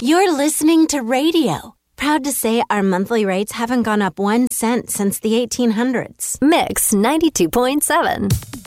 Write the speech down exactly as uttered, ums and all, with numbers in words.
You're listening to radio. Proud to say our monthly rates haven't gone up one cent since the eighteen hundreds. Mix ninety-two point seven.